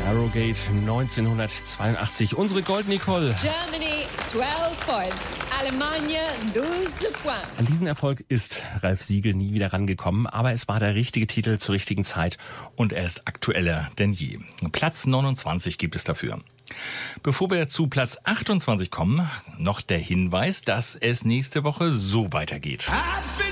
Harrogate 1982. Unsere Gold, Nicole. Germany 12 points, Allemagne 12 points. An diesen Erfolg ist Ralf Siegel nie wieder rangekommen, aber es war der richtige Titel zur richtigen Zeit und er ist aktueller denn je. Platz 29 gibt es dafür. Bevor wir zu Platz 28 kommen, noch der Hinweis, dass es nächste Woche so weitergeht.